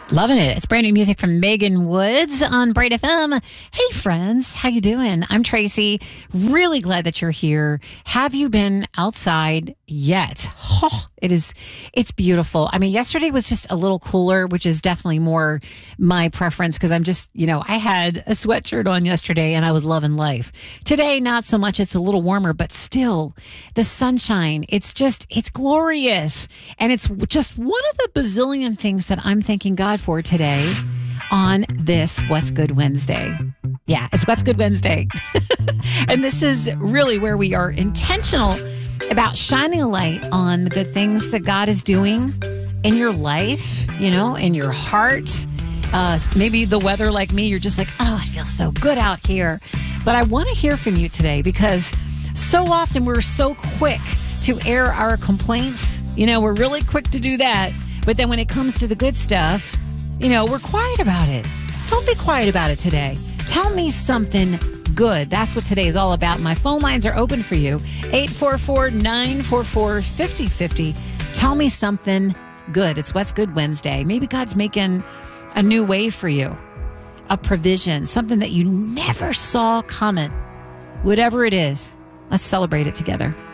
Loving it. It's brand new music from Megan Woods on Bright FM. Hey friends, how you doing? I'm Tracy. Really glad that you're here. Have you been outside yet? Oh, it's beautiful. I mean, yesterday was just a little cooler, which is definitely more my preference because I'm just, I had a sweatshirt on yesterday and I was loving life. Today, not so much. It's a little warmer, but still the sunshine, it's glorious. And it's just one of the bazillion things that I'm thanking God for today on this What's Good Wednesday. Yeah, it's What's Good Wednesday. And this is really where we are intentional about shining a light on the good things that God is doing in your life, in your heart. Maybe the weather like me, you're just like, oh, it feels so good out here. But I want to hear from you today because so often we're so quick to air our complaints. We're really quick to do that. But then when it comes to the good stuff, we're quiet about it. Don't be quiet about it today. Tell me something good. That's what today is all about. My phone lines are open for you. 844-944-5050. Tell me something good. It's What's Good Wednesday. Maybe God's making a new way for you. A provision. Something that you never saw coming. Whatever it is, let's celebrate it together.